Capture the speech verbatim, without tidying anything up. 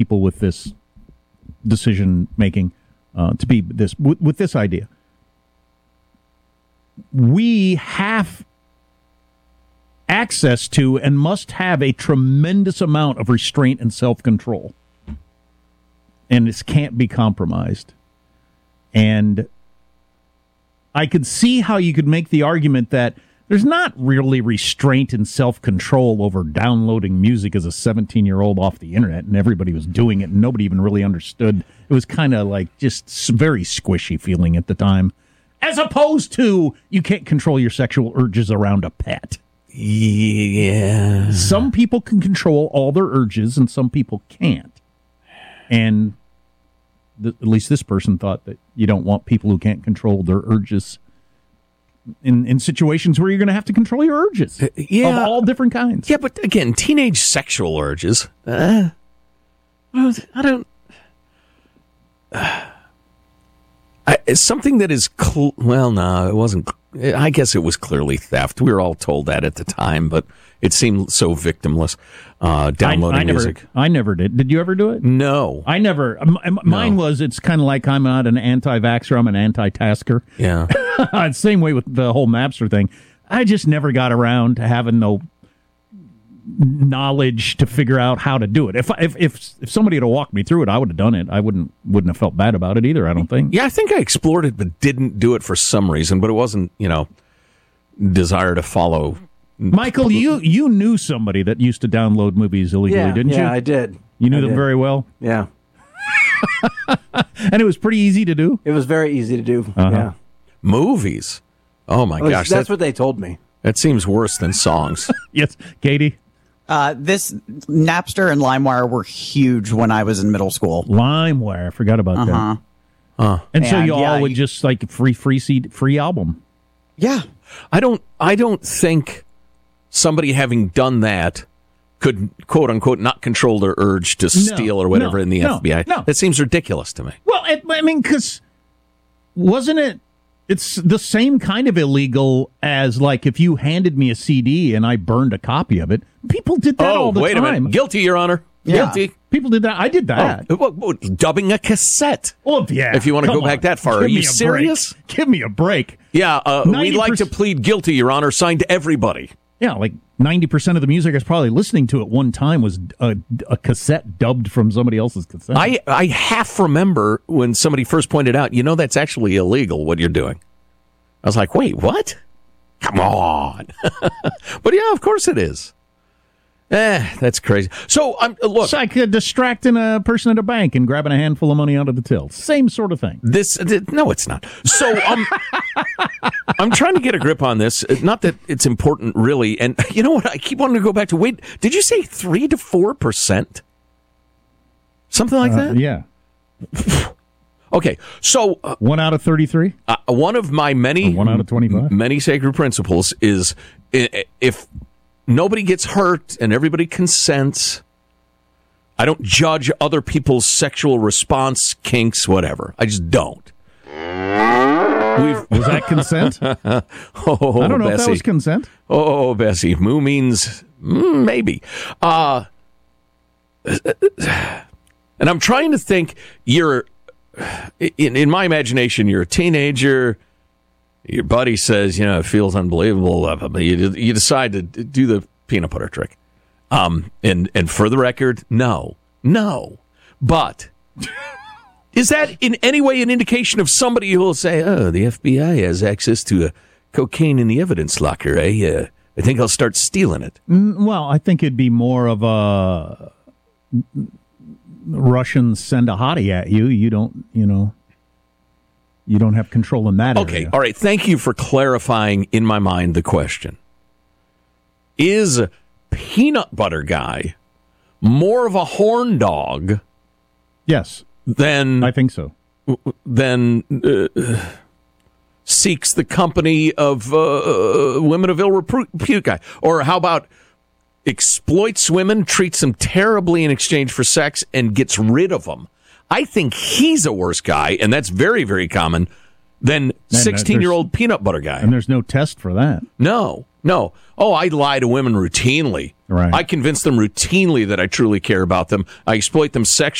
people with this decision making uh, to be this with, with this idea. We have access to and must have a tremendous amount of restraint and self-control. And this can't be compromised. And I could see how you could make the argument that there's not really restraint and self-control over downloading music as a seventeen-year-old off the internet, and everybody was doing it, and nobody even really understood. It was kind of like just very squishy feeling at the time, as opposed to you can't control your sexual urges around a pet. Yeah. Some people can control all their urges, and some people can't. And th- at least this person thought that you don't want people who can't control their urges in, in situations where you're going to have to control your urges. Uh, yeah. Of all different kinds. Yeah, but again, teenage sexual urges. Uh, I don't... Uh, I, it's something that is... Cl- well, no, it wasn't... I guess it was clearly theft. We were all told that at the time, but it seemed so victimless, uh, downloading I, I never, music. I never did. Did you ever do it? No. I never. M- m- mine No. was, it's kind of like I'm not an anti-vaxxer, I'm an anti-tasker. Yeah. Same way with the whole Napster thing. I just never got around to having no knowledge to figure out how to do it. If if if, if somebody had walked me through it, I would have done it. I wouldn't wouldn't have felt bad about it either, I don't think. Yeah, I think I explored it, but didn't do it for some reason. But it wasn't, you know, desire to follow. Michael, you you knew somebody that used to download movies illegally, Yeah, didn't you? yeah, I did. You knew I them did. very well? Yeah. And it was pretty easy to do? It was very easy to do. Uh-huh. Yeah. Movies. Oh, my At least gosh. that's that, what they told me. that seems worse than songs. Yes. Katie? Uh, this Napster and LimeWire were huge when I was in middle school. LimeWire. I forgot about Uh-huh. that. Uh, And so And, you all yeah, would you- just like free free C D, free album. Yeah. I don't I don't think somebody having done that could, quote unquote, not control their urge to steal or whatever no, in the no, F B I. no. That seems ridiculous to me. Well, it, I mean, because wasn't it? It's the same kind of illegal as like if you handed me a C D and I burned a copy of it. People did that Oh, all the wait time. a minute. Guilty, Your Honor. Yeah. Guilty. People did that. I did that. Oh, what- what- dubbing a cassette. Well, yeah. If you want to come go back on. that far. Give Are me you a break. serious? Give me a break. Yeah, uh, we'd like to ninety percent plead guilty, Your Honor, signed to everybody. Yeah, like ninety percent of the music I was probably listening to at one time was a, a cassette dubbed from somebody else's cassette. I, I half remember when somebody first pointed out, you know, that's actually illegal, what you're doing. I was like, wait, what? Come on. But yeah, of course it is. Eh, that's crazy. So, um, look. It's like uh, distracting a person at a bank and grabbing a handful of money out of the till. Same sort of thing. This th- no, it's not. So um, I'm trying to get a grip on this. Not that it's important, really. And you know what? I keep wanting to go back to. Wait, did you say three to four percent? Something like Uh, that. yeah. Okay, so uh, One out of thirty-three? uh, one of my many Or one out of twenty-five? many sacred principles is i- if nobody gets hurt and everybody consents, I don't judge other people's sexual response, kinks, whatever. I just don't. We've Was that consent? oh, I don't know Bessie. if that was consent. Oh, Bessie. Moo means mm, maybe. Uh, and I'm trying to think, you're, in, in my imagination, you're a teenager. Your buddy says, you know, it feels unbelievable. uh, But you, you decide to do the peanut butter trick. Um, and, and for the record, no. No. But is that in any way an indication of somebody who will say, oh, the F B I has access to uh, cocaine in the evidence locker, eh? Uh, I think I'll start stealing it. Mm, Well, I think it'd be more of a Russians send a hottie at you. You don't, you know, you don't have control in that Okay, area. all right. Thank you for clarifying in my mind the question. Is Peanut Butter Guy more of a horn dog Yes, than I think so. than uh, seeks the company of uh, women of ill repute guy? Or how about exploits women, treats them terribly in exchange for sex, and gets rid of them? I think he's a worse guy, and that's very, very common, than sixteen-year-old peanut butter guy. And there's no test for that. No, no. Oh, I lie to women routinely. Right. I convince them routinely that I truly care about them. I exploit them sexually.